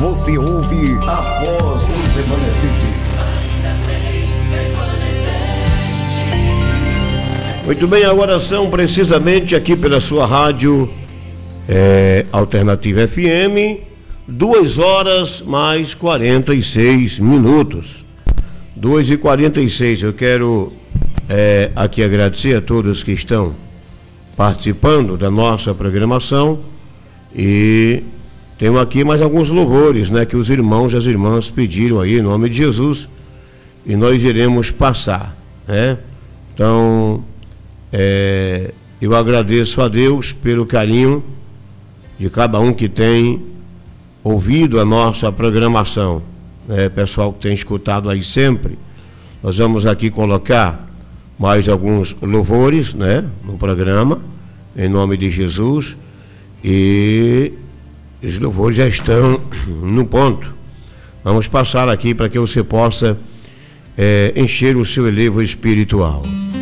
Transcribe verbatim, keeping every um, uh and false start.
Você ouve a voz dos remanescentes. Muito bem, agora são precisamente aqui pela sua rádio é, Alternativa F M, duas horas mais quarenta e seis minutos. duas e quarenta e seis. Eu quero é, aqui agradecer a todos que estão participando da nossa programação e tenho aqui mais alguns louvores, né, que os irmãos e as irmãs pediram aí em nome de Jesus e nós iremos passar, né? Então, é, eu agradeço a Deus pelo carinho de cada um que tem ouvido a nossa programação, né? Pessoal que tem escutado aí sempre. Nós vamos aqui colocar mais alguns louvores, né, no programa, em nome de Jesus, e os louvores já estão no ponto. Vamos passar aqui para que você possa é, encher o seu elevo espiritual.